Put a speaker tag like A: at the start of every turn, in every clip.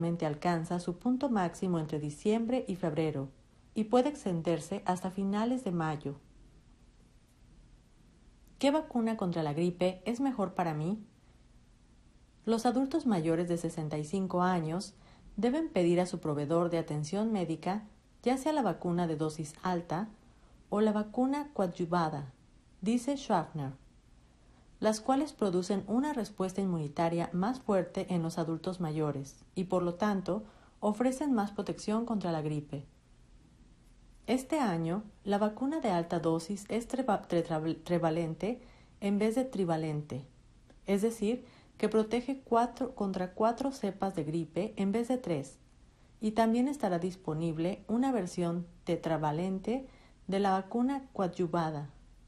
A: alcanza su punto máximo entre diciembre y febrero y puede extenderse hasta finales de mayo. ¿Qué vacuna contra la gripe es mejor para mí? Los adultos mayores de 65 años deben pedir a su proveedor de atención médica ya sea la vacuna de dosis alta o la vacuna coadyuvada, dice Schaffner, las cuales producen una respuesta inmunitaria más fuerte en los adultos mayores y, por lo tanto, ofrecen más protección contra la gripe. Este año, la vacuna de alta dosis es tetravalente en vez de trivalente, es decir, que protege contra 4 cepas de gripe en vez de 3, y también estará disponible una versión tetravalente de la vacuna coadyuvada.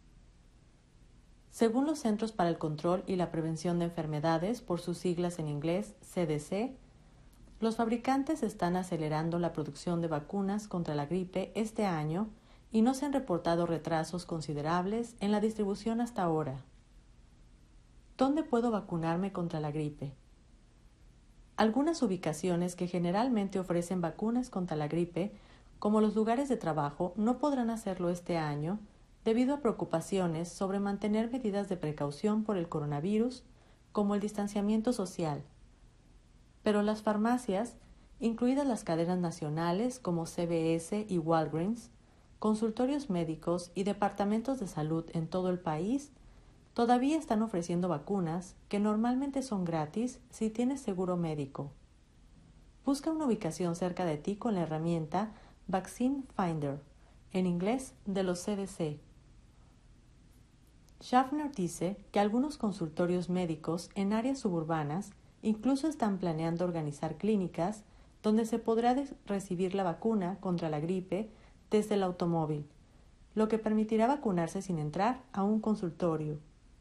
A: Según los Centros para el Control y la Prevención de Enfermedades, por sus siglas en inglés CDC, los fabricantes están acelerando la producción de vacunas contra la gripe este año y no se han reportado retrasos considerables en la distribución hasta ahora. ¿Dónde puedo vacunarme contra la gripe? Algunas ubicaciones que generalmente ofrecen vacunas contra la gripe, como los lugares de trabajo, no podrán hacerlo este año debido a preocupaciones sobre mantener medidas de precaución por el coronavirus, como el distanciamiento social. Pero las farmacias, incluidas las cadenas nacionales como CVS y Walgreens, consultorios médicos y departamentos de salud en todo el país, todavía están ofreciendo vacunas que normalmente son gratis si tienes seguro médico. Busca una ubicación cerca de ti con la herramienta Vaccine Finder, en inglés de los CDC. Schaffner dice que algunos consultorios médicos en áreas suburbanas incluso están planeando organizar clínicas donde se podrá recibir la vacuna contra la gripe desde el automóvil, lo que permitirá vacunarse sin entrar a un consultorio.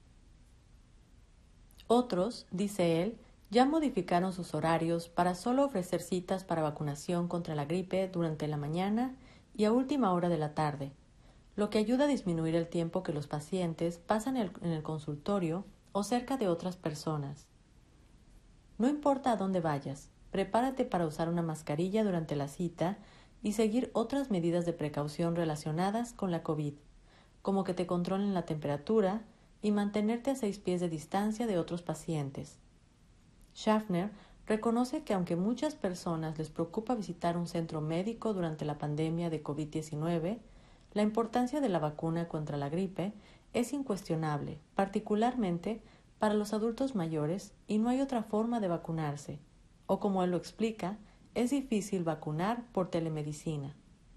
A: Otros, dice él, ya modificaron sus horarios para solo ofrecer citas para vacunación contra la gripe durante la mañana y a última hora de la tarde, lo que ayuda a disminuir el tiempo que los pacientes pasan en el consultorio o cerca de otras personas. No importa a dónde vayas, prepárate para usar una mascarilla durante la cita y seguir otras medidas de precaución relacionadas con la COVID, como que te controlen la temperatura y mantenerte a 6 pies de distancia de otros pacientes. Schaffner reconoce que aunque muchas personas les preocupa visitar un centro médico durante la pandemia de COVID-19, la importancia de la vacuna contra la gripe es incuestionable, particularmente para los adultos mayores, y no hay otra forma de vacunarse, o como él lo explica, es difícil vacunar por telemedicina.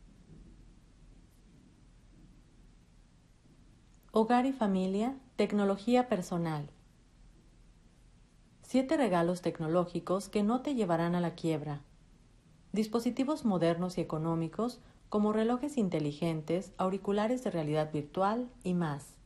A: Hogar y familia, tecnología personal. 7 regalos tecnológicos que no te llevarán a la quiebra. Dispositivos modernos y económicos como relojes inteligentes, auriculares de realidad virtual y más.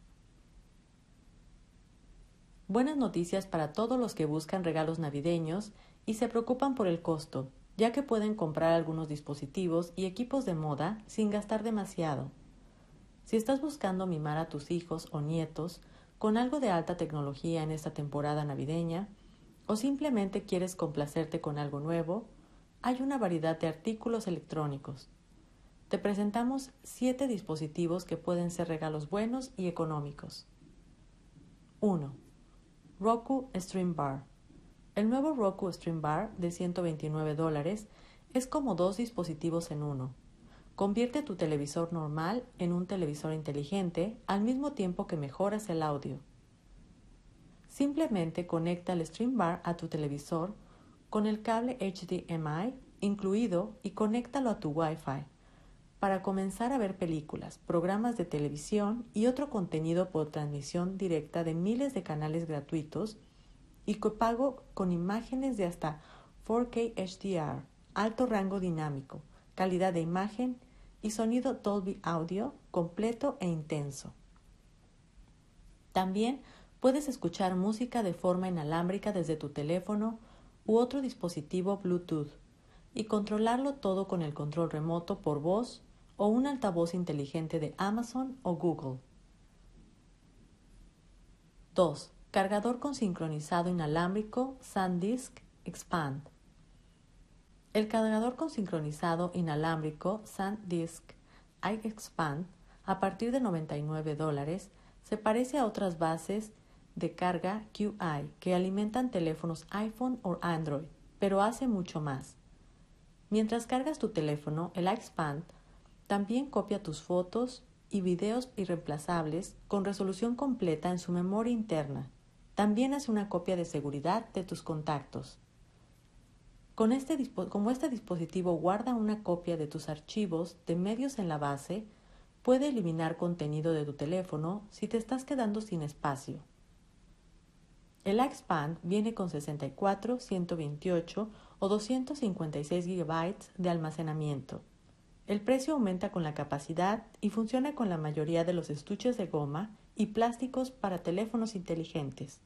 A: Buenas noticias para todos los que buscan regalos navideños y se preocupan por el costo, ya que pueden comprar algunos dispositivos y equipos de moda sin gastar demasiado. Si estás buscando mimar a tus hijos o nietos con algo de alta tecnología en esta temporada navideña, o simplemente quieres complacerte con algo nuevo, hay una variedad de artículos electrónicos. Te presentamos 7 dispositivos que pueden ser regalos buenos y económicos. 1. Roku Stream Bar. El nuevo Roku Stream Bar de $129 es como 2 dispositivos en uno. Convierte tu televisor normal en un televisor inteligente al mismo tiempo que mejoras el audio. Simplemente conecta el Stream Bar a tu televisor con el cable HDMI incluido y conéctalo a tu Wi-Fi para comenzar a ver películas, programas de televisión y otro contenido por transmisión directa de miles de canales gratuitos y copago con imágenes de hasta 4K HDR, alto rango dinámico, calidad de imagen y sonido Dolby Audio completo e intenso. También puedes escuchar música de forma inalámbrica desde tu teléfono u otro dispositivo Bluetooth y controlarlo todo con el control remoto por voz o un altavoz inteligente de Amazon o Google. 2. Cargador con sincronizado inalámbrico SanDisk Expand. El cargador con sincronizado inalámbrico SanDisk iXpand a partir de $99 se parece a otras bases de carga QI que alimentan teléfonos iPhone o Android, pero hace mucho más. Mientras cargas tu teléfono, el iXpand también copia tus fotos y videos irreemplazables con resolución completa en su memoria interna. También hace una copia de seguridad de tus contactos. Como este dispositivo guarda una copia de tus archivos de medios en la base, puede eliminar contenido de tu teléfono si te estás quedando sin espacio. El iXpand viene con 64, 128 o 256 GB de almacenamiento. El precio aumenta con la capacidad y funciona con la mayoría de los estuches de goma y plásticos para teléfonos inteligentes.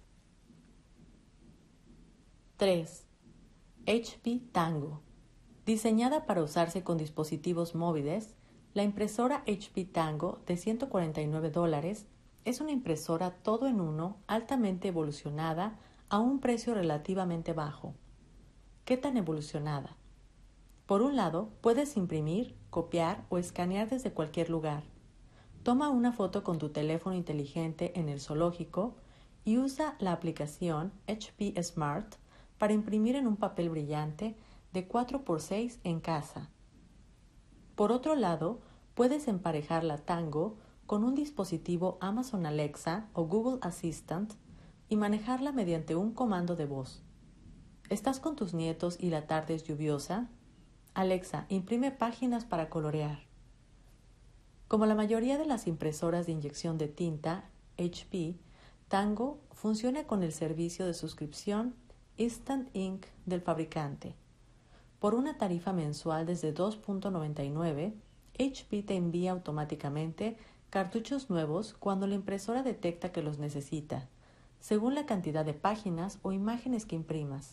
A: 3. HP Tango. Diseñada para usarse con dispositivos móviles, la impresora HP Tango de $149 es una impresora todo en uno altamente evolucionada a un precio relativamente bajo. ¿Qué tan evolucionada? Por un lado, puedes imprimir, copiar o escanear desde cualquier lugar. Toma una foto con tu teléfono inteligente en el zoológico y usa la aplicación HP Smart para imprimir en un papel brillante de 4x6 en casa. Por otro lado, puedes emparejar la Tango con un dispositivo Amazon Alexa o Google Assistant y manejarla mediante un comando de voz. ¿Estás con tus nietos y la tarde es lluviosa? Alexa, imprime páginas para colorear. Como la mayoría de las impresoras de inyección de tinta, HP Tango funciona con el servicio de suscripción Instant Ink del fabricante. Por una tarifa mensual desde $2.99, HP te envía automáticamente cartuchos nuevos cuando la impresora detecta que los necesita, según la cantidad de páginas o imágenes que imprimas.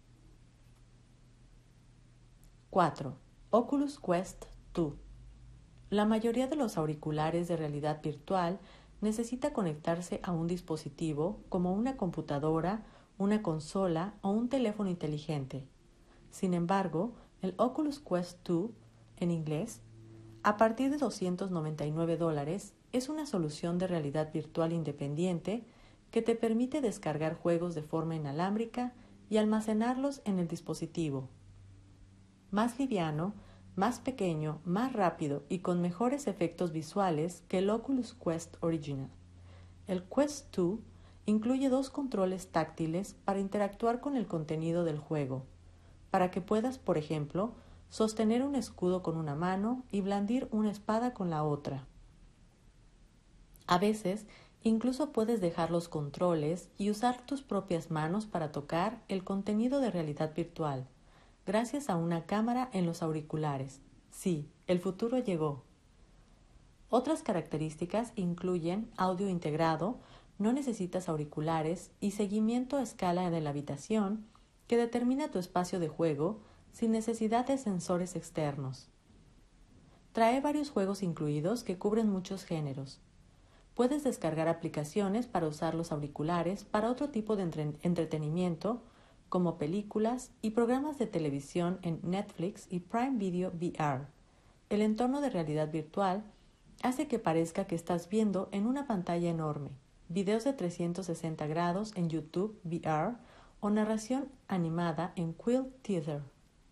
A: 4. Oculus Quest 2. La mayoría de los auriculares de realidad virtual necesita conectarse a un dispositivo como una computadora, una consola o un teléfono inteligente. Sin embargo, el Oculus Quest 2, en inglés, a partir de $299, es una solución de realidad virtual independiente que te permite descargar juegos de forma inalámbrica y almacenarlos en el dispositivo. Más liviano, más pequeño, más rápido y con mejores efectos visuales que el Oculus Quest original. El Quest 2 incluye 2 controles táctiles para interactuar con el contenido del juego, para que puedas, por ejemplo, sostener un escudo con una mano y blandir una espada con la otra. A veces, incluso puedes dejar los controles y usar tus propias manos para tocar el contenido de realidad virtual, gracias a una cámara en los auriculares. Sí, el futuro llegó. Otras características incluyen audio integrado, no necesitas auriculares y seguimiento a escala de la habitación que determina tu espacio de juego sin necesidad de sensores externos. Trae varios juegos incluidos que cubren muchos géneros. Puedes descargar aplicaciones para usar los auriculares para otro tipo de entretenimiento, como películas y programas de televisión en Netflix y Prime Video VR. El entorno de realidad virtual hace que parezca que estás viendo en una pantalla enorme, videos de 360 grados en YouTube VR o narración animada en Quill Theater.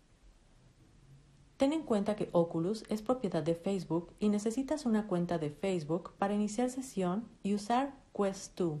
A: Ten en cuenta que Oculus es propiedad de Facebook y necesitas una cuenta de Facebook para iniciar sesión y usar Quest 2.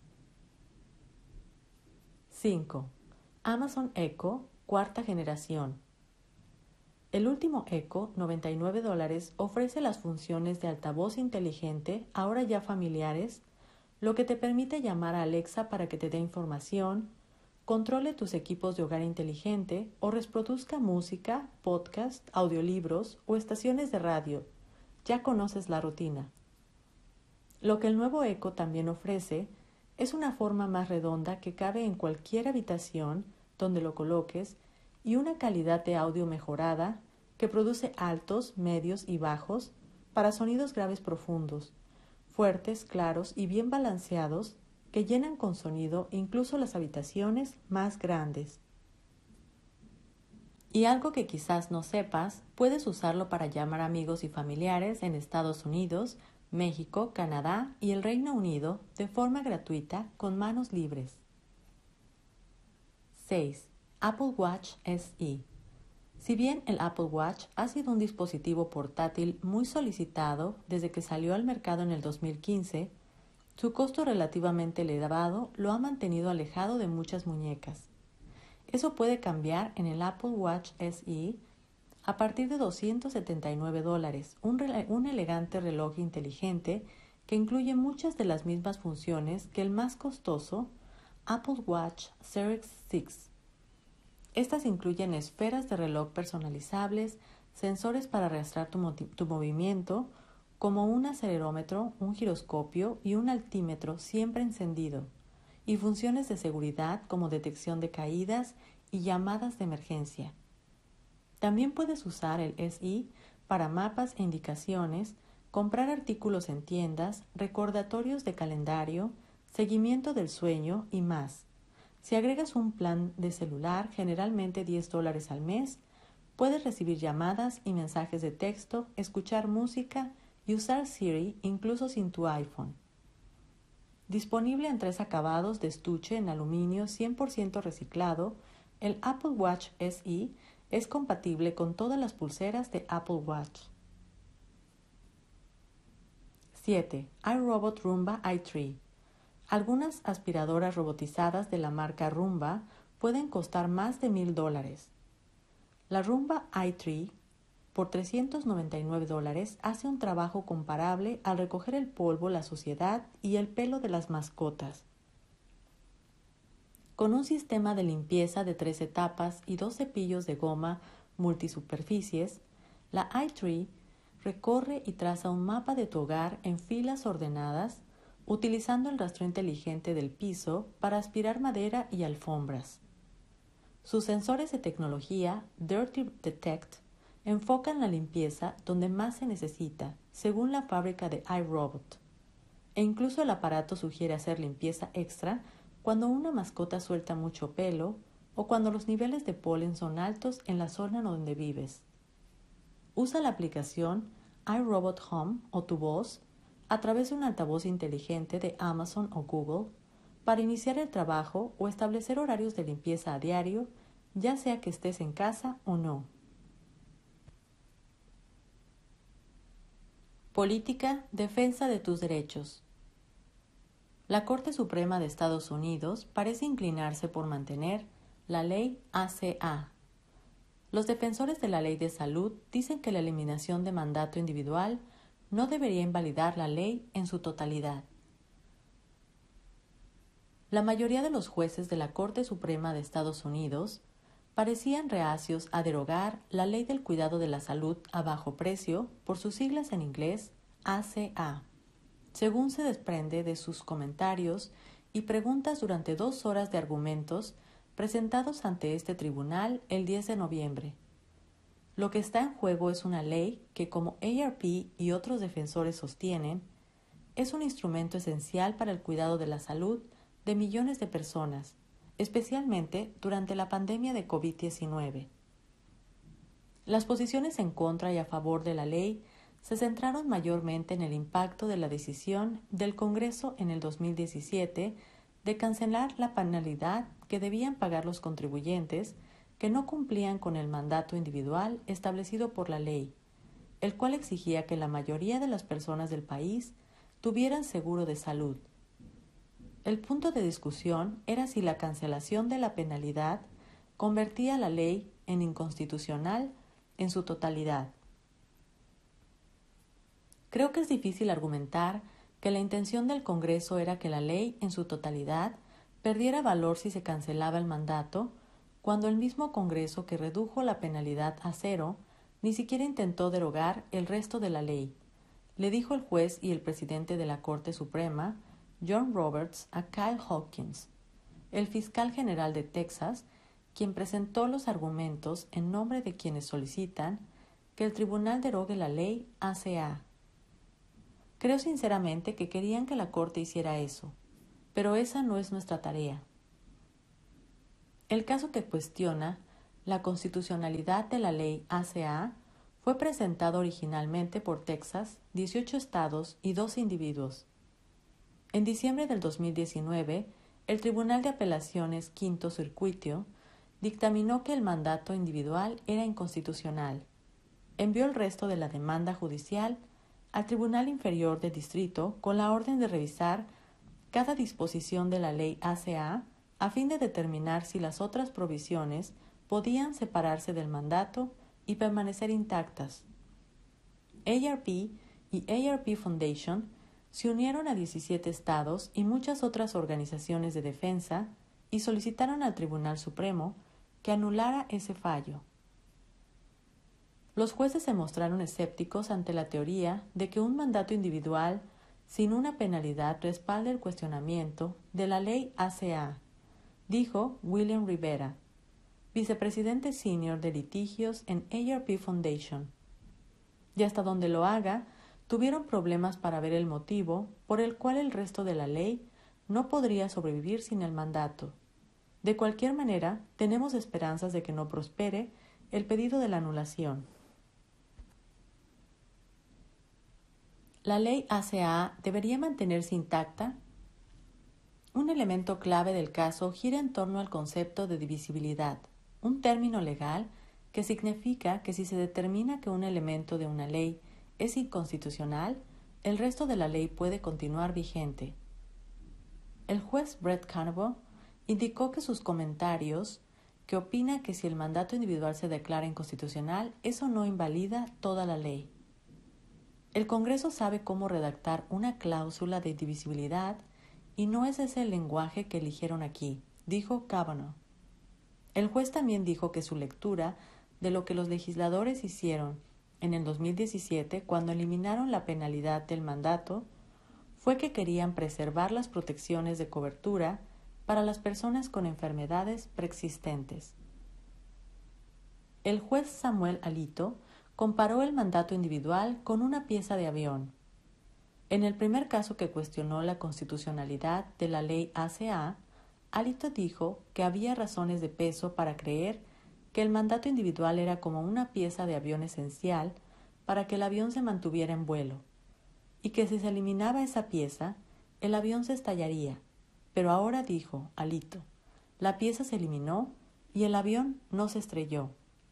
A: 5. Amazon Echo, cuarta generación. El último Echo, $99, ofrece las funciones de altavoz inteligente, ahora ya familiares, lo que te permite llamar a Alexa para que te dé información, controle tus equipos de hogar inteligente o reproduzca música, podcast, audiolibros o estaciones de radio. Ya conoces la rutina. Lo que el nuevo Echo también ofrece es una forma más redonda que cabe en cualquier habitación donde lo coloques y una calidad de audio mejorada que produce altos, medios y bajos para sonidos graves profundos, fuertes, claros y bien balanceados que llenan con sonido incluso las habitaciones más grandes. Y algo que quizás no sepas, puedes usarlo para llamar amigos y familiares en Estados Unidos, México, Canadá y el Reino Unido de forma gratuita con manos libres. 6. Apple Watch SE. Si bien el Apple Watch ha sido un dispositivo portátil muy solicitado desde que salió al mercado en el 2015, su costo relativamente elevado lo ha mantenido alejado de muchas muñecas. Eso puede cambiar en el Apple Watch SE a partir de $279, un elegante reloj inteligente que incluye muchas de las mismas funciones que el más costoso Apple Watch Series 6. Estas incluyen esferas de reloj personalizables, sensores para rastrear tu movimiento, como un acelerómetro, un giroscopio y un altímetro siempre encendido, y funciones de seguridad como detección de caídas y llamadas de emergencia. También puedes usar el SE para mapas e indicaciones, comprar artículos en tiendas, recordatorios de calendario, seguimiento del sueño y más. Si agregas un plan de celular, generalmente $10 al mes, puedes recibir llamadas y mensajes de texto, escuchar música y usar Siri incluso sin tu iPhone. Disponible en 3 acabados de estuche en aluminio 100% reciclado, el Apple Watch SE es compatible con todas las pulseras de Apple Watch. 7. iRobot Roomba i3. Algunas aspiradoras robotizadas de la marca Roomba pueden costar más de $1,000. La Roomba i3 por $399 hace un trabajo comparable al recoger el polvo, la suciedad y el pelo de las mascotas. Con un sistema de limpieza de 3 etapas y 2 cepillos de goma multisuperficies, la i3 recorre y traza un mapa de tu hogar en filas ordenadas, utilizando el rastreo inteligente del piso para aspirar madera y alfombras. Sus sensores de tecnología Dirty Detect enfocan la limpieza donde más se necesita, según la fábrica de iRobot. E incluso el aparato sugiere hacer limpieza extra cuando una mascota suelta mucho pelo o cuando los niveles de polen son altos en la zona donde vives. Usa la aplicación iRobot Home o tu voz a través de un altavoz inteligente de Amazon o Google para iniciar el trabajo o establecer horarios de limpieza a diario, ya sea que estés en casa o no. Política, defensa de tus derechos. La Corte Suprema de Estados Unidos parece inclinarse por mantener la ley ACA. Los defensores de la ley de salud dicen que la eliminación de mandato individual no debería invalidar la ley en su totalidad. La mayoría de los jueces de la Corte Suprema de Estados Unidos parecían reacios a derogar la Ley del Cuidado de la Salud a Bajo Precio, por sus siglas en inglés ACA, según se desprende de sus comentarios y preguntas durante 2 horas de argumentos presentados ante este tribunal el 10 de noviembre. Lo que está en juego es una ley que, como AARP y otros defensores sostienen, es un instrumento esencial para el cuidado de la salud de millones de personas, especialmente durante la pandemia de COVID-19. Las posiciones en contra y a favor de la ley se centraron mayormente en el impacto de la decisión del Congreso en el 2017 de cancelar la penalidad que debían pagar los contribuyentes que no cumplían con el mandato individual establecido por la ley, el cual exigía que la mayoría de las personas del país tuvieran seguro de salud. El punto de discusión era si la cancelación de la penalidad convertía la ley en inconstitucional en su totalidad. Creo que es difícil argumentar que la intención del Congreso era que la ley en su totalidad perdiera valor si se cancelaba el mandato, cuando el mismo Congreso que redujo la penalidad a 0 ni siquiera intentó derogar el resto de la ley, le dijo el juez y el presidente de la Corte Suprema, John Roberts, a Kyle Hawkins, el fiscal general de Texas, quien presentó los argumentos en nombre de quienes solicitan que el tribunal derogue la ley ACA. Creo sinceramente que querían que la Corte hiciera eso, pero esa no es nuestra tarea. El caso que cuestiona la constitucionalidad de la ley ACA fue presentado originalmente por Texas, 18 estados y 2 individuos. En diciembre del 2019, el Tribunal de Apelaciones Quinto Circuito dictaminó que el mandato individual era inconstitucional. Envió el resto de la demanda judicial al Tribunal Inferior de Distrito con la orden de revisar cada disposición de la ley ACA a fin de determinar si las otras provisiones podían separarse del mandato y permanecer intactas. AARP y AARP Foundation se unieron a 17 estados y muchas otras organizaciones de defensa y solicitaron al Tribunal Supremo que anulara ese fallo. Los jueces se mostraron escépticos ante la teoría de que un mandato individual sin una penalidad respalde el cuestionamiento de la ley ACA, dijo William Rivera, vicepresidente senior de litigios en AARP Foundation. Y hasta donde lo haga, tuvieron problemas para ver el motivo por el cual el resto de la ley no podría sobrevivir sin el mandato. De cualquier manera, tenemos esperanzas de que no prospere el pedido de la anulación. ¿La ley ACA debería mantenerse intacta? Un elemento clave del caso gira en torno al concepto de divisibilidad, un término legal que significa que si se determina que un elemento de una ley es inconstitucional, el resto de la ley puede continuar vigente. El juez Brett Kavanaugh indicó que sus comentarios, que opina que si el mandato individual se declara inconstitucional, eso no invalida toda la ley. El Congreso sabe cómo redactar una cláusula de divisibilidad y no es ese el lenguaje que eligieron aquí, dijo Kavanaugh. El juez también dijo que su lectura de lo que los legisladores hicieron en el 2017, cuando eliminaron la penalidad del mandato, fue que querían preservar las protecciones de cobertura para las personas con enfermedades preexistentes. El juez Samuel Alito comparó el mandato individual con una pieza de avión. En el primer caso que cuestionó la constitucionalidad de la ley ACA, Alito dijo que había razones de peso para creer que el mandato individual era como una pieza de avión esencial para que el avión se mantuviera en vuelo, y que si se eliminaba esa pieza, el avión se estallaría. Pero ahora, dijo Alito, la pieza se eliminó y el avión no se estrelló.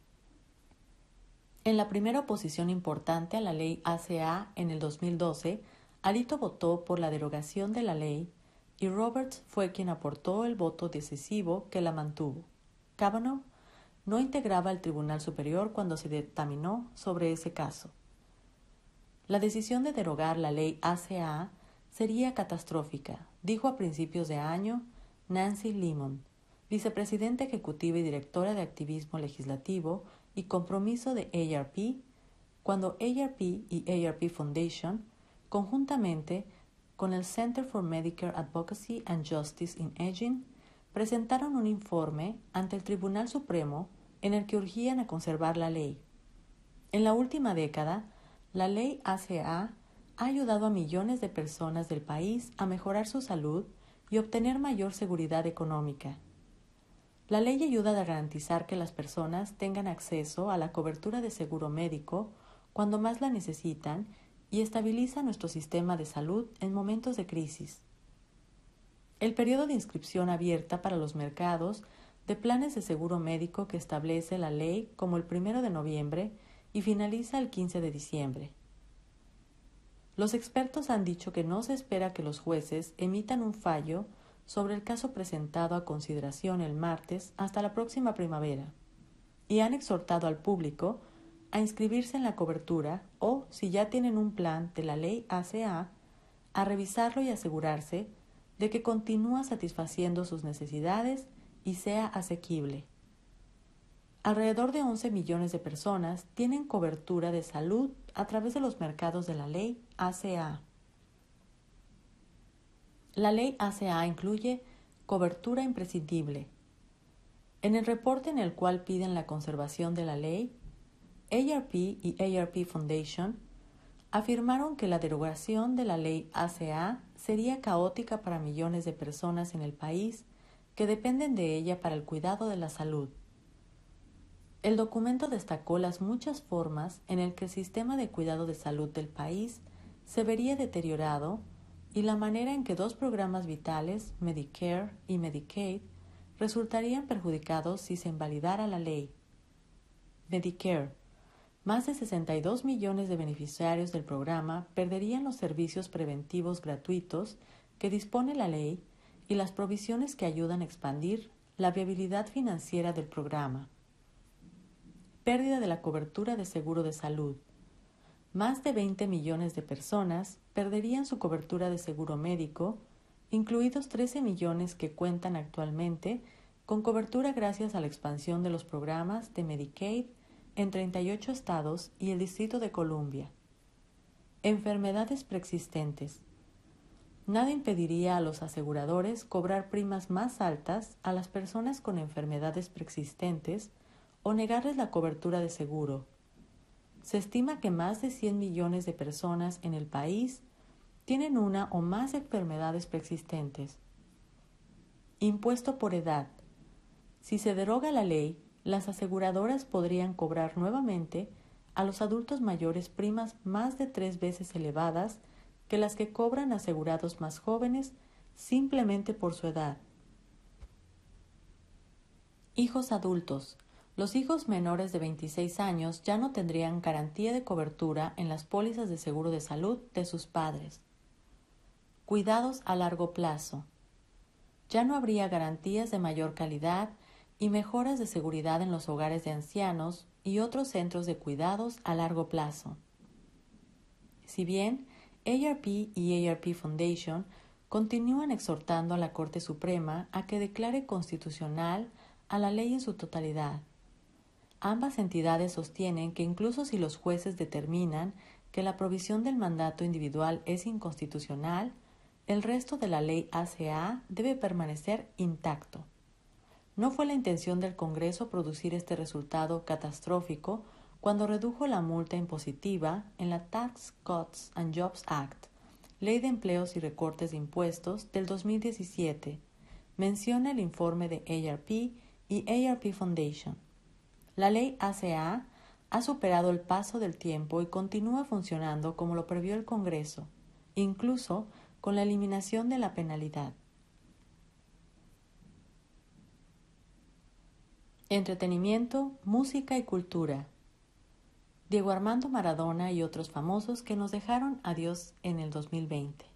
A: En la primera oposición importante a la ley ACA en el 2012, Alito votó por la derogación de la ley y Roberts fue quien aportó el voto decisivo que la mantuvo. Kavanaugh no integraba el Tribunal Superior cuando se dictaminó sobre ese caso. La decisión de derogar la ley ACA sería catastrófica, dijo a principios de año Nancy Lemon, vicepresidenta ejecutiva y directora de activismo legislativo y compromiso de AARP, cuando AARP y AARP Foundation, conjuntamente con el Center for Medicare Advocacy and Justice in Aging, presentaron un informe ante el Tribunal Supremo en el que urgían a conservar la ley. En la última década, la ley ACA ha ayudado a millones de personas del país a mejorar su salud y obtener mayor seguridad económica. La ley ayuda a garantizar que las personas tengan acceso a la cobertura de seguro médico cuando más la necesitan y estabiliza nuestro sistema de salud en momentos de crisis. El periodo de inscripción abierta para los mercados de planes de seguro médico que establece la ley como el 1 de noviembre y finaliza el 15 de diciembre. Los expertos han dicho que no se espera que los jueces emitan un fallo sobre el caso presentado a consideración el martes hasta la próxima primavera, y han exhortado al público a inscribirse en la cobertura o, si ya tienen un plan de la ley ACA, a revisarlo y asegurarse de que continúa satisfaciendo sus necesidades y sea asequible. Alrededor de 11 millones de personas tienen cobertura de salud a través de los mercados de la ley ACA. La ley ACA incluye cobertura imprescindible. En el reporte en el cual piden la conservación de la ley, AARP y AARP Foundation afirmaron que la derogación de la ley ACA sería caótica para millones de personas en el país que dependen de ella para el cuidado de la salud. El documento destacó las muchas formas en el que el sistema de cuidado de salud del país se vería deteriorado y la manera en que dos programas vitales, Medicare y Medicaid, resultarían perjudicados si se invalidara la ley. Medicare. Más de 62 millones de beneficiarios del programa perderían los servicios preventivos gratuitos que dispone la ley y las provisiones que ayudan a expandir la viabilidad financiera del programa. Pérdida de la cobertura de seguro de salud. Más de 20 millones de personas perderían su cobertura de seguro médico, incluidos 13 millones que cuentan actualmente con cobertura gracias a la expansión de los programas de Medicaid en 38 estados y el Distrito de Columbia. Enfermedades preexistentes. Nada impediría a los aseguradores cobrar primas más altas a las personas con enfermedades preexistentes o negarles la cobertura de seguro. Se estima que más de 100 millones de personas en el país tienen una o más enfermedades preexistentes. Impuesto por edad. Si se deroga la ley, las aseguradoras podrían cobrar nuevamente a los adultos mayores primas más de 3 veces elevadas que las que cobran asegurados más jóvenes simplemente por su edad. Hijos adultos. Los hijos menores de 26 años ya no tendrían garantía de cobertura en las pólizas de seguro de salud de sus padres. Cuidados a largo plazo. Ya no habría garantías de mayor calidad y mejoras de seguridad en los hogares de ancianos y otros centros de cuidados a largo plazo. Si bien AARP y AARP Foundation continúan exhortando a la Corte Suprema a que declare constitucional a la ley en su totalidad, ambas entidades sostienen que incluso si los jueces determinan que la provisión del mandato individual es inconstitucional, el resto de la ley ACA debe permanecer intacto. No fue la intención del Congreso producir este resultado catastrófico cuando redujo la multa impositiva en la Tax Cuts and Jobs Act, Ley de Empleos y Recortes de Impuestos del 2017, menciona el informe de AARP y AARP Foundation. La ley ACA ha superado el paso del tiempo y continúa funcionando como lo previó el Congreso, incluso con la eliminación de la penalidad. Entretenimiento, música y cultura. Diego Armando Maradona y otros famosos que nos dejaron adiós en el 2020.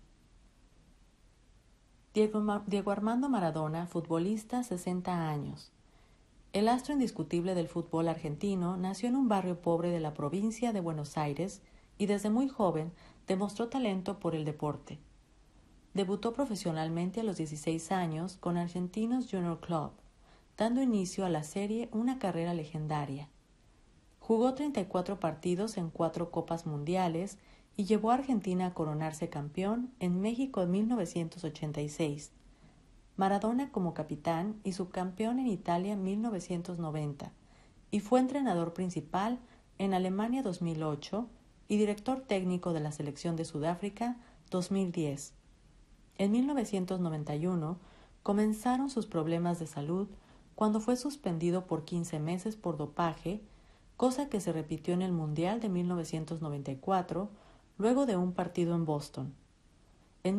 A: Diego Armando Maradona, futbolista, 60 años. El astro indiscutible del fútbol argentino nació en un barrio pobre de la provincia de Buenos Aires y desde muy joven demostró talento por el deporte. Debutó profesionalmente a los 16 años con Argentinos Junior Club, dando inicio a la serie Una carrera legendaria. Jugó 34 partidos en 4 Copas Mundiales y llevó a Argentina a coronarse campeón en México en 1986. Maradona como capitán y subcampeón en Italia en 1990 y fue entrenador principal en Alemania 2008 y director técnico de la selección de Sudáfrica 2010. En 1991 comenzaron sus problemas de salud cuando fue suspendido por 15 meses por dopaje, cosa que se repitió en el Mundial de 1994 luego de un partido en Boston. En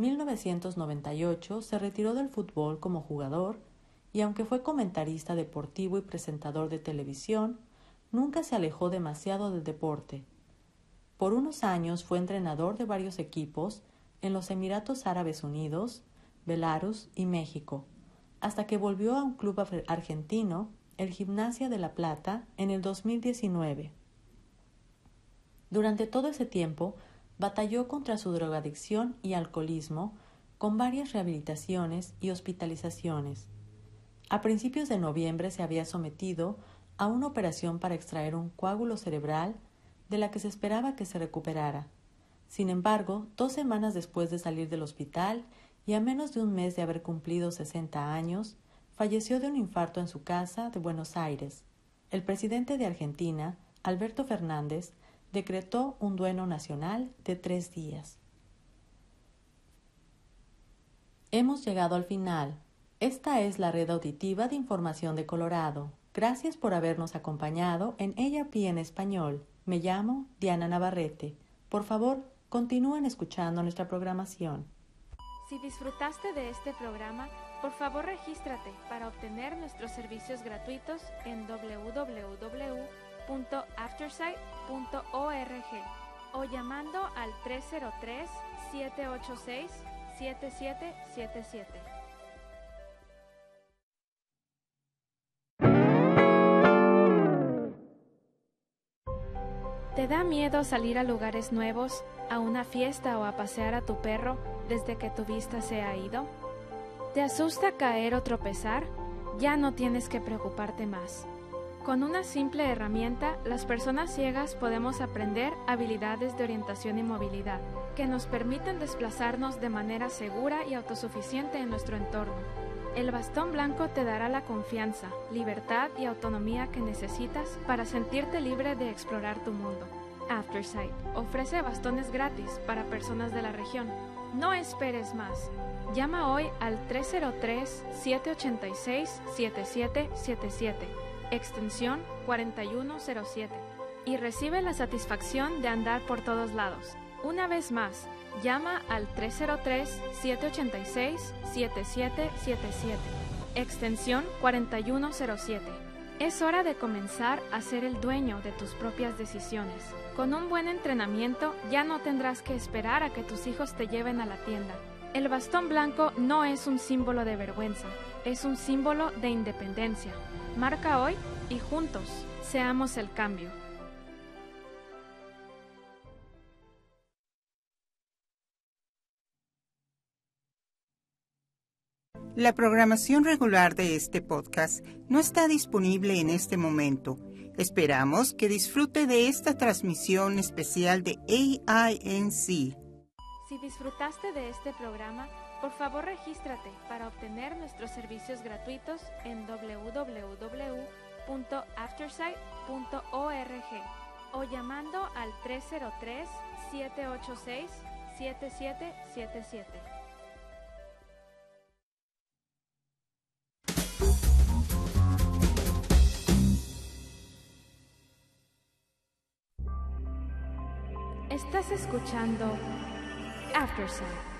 A: 1998 se retiró del fútbol como jugador y aunque fue comentarista deportivo y presentador de televisión, nunca se alejó demasiado del deporte. Por unos años fue entrenador de varios equipos en los Emiratos Árabes Unidos, Belarus y México, hasta que volvió a un club argentino, el Gimnasia de La Plata, en el 2019. Durante todo ese tiempo, batalló contra su drogadicción y alcoholismo con varias rehabilitaciones y hospitalizaciones. A principios de noviembre se había sometido a una operación para extraer un coágulo cerebral de la que se esperaba que se recuperara. Sin embargo, 2 semanas después de salir del hospital y a menos de un mes de haber cumplido 60 años, falleció de un infarto en su casa de Buenos Aires. El presidente de Argentina, Alberto Fernández, decretó un duelo nacional de 3 días. Hemos llegado al final. Esta es la red auditiva de información de Colorado. Gracias por habernos acompañado en ARP en español. Me llamo Diana Navarrete. Por favor, continúen escuchando nuestra programación.
B: Si disfrutaste de este programa, por favor regístrate para obtener nuestros servicios gratuitos en www.aftersight.org o llamando al 303-786-7777. ¿Te da miedo salir a lugares nuevos, a una fiesta o a pasear a tu perro desde que tu vista se ha ido? ¿Te asusta caer o tropezar? Ya no tienes que preocuparte más. Con una simple herramienta, las personas ciegas podemos aprender habilidades de orientación y movilidad que nos permiten desplazarnos de manera segura y autosuficiente en nuestro entorno. El bastón blanco te dará la confianza, libertad y autonomía que necesitas para sentirte libre de explorar tu mundo. Aftersight ofrece bastones gratis para personas de la región. No esperes más. Llama hoy al 303-786-7777, extensión 4107, y recibe la satisfacción de andar por todos lados. Una vez más, llama al 303-786-7777, extensión 4107. Es hora de comenzar a ser el dueño de tus propias decisiones. Con un buen entrenamiento ya no tendrás que esperar a que tus hijos te lleven a la tienda. El bastón blanco no es un símbolo de vergüenza, es un símbolo de independencia. Marca hoy y juntos seamos el cambio.
C: La programación regular de este podcast no está disponible en este momento. Esperamos que disfrute de esta transmisión especial de AINC.
B: Si disfrutaste de este programa, por favor regístrate para obtener nuestros servicios gratuitos en www.aftersight.org o llamando al 303-786-7777. Estás escuchando Aftersight.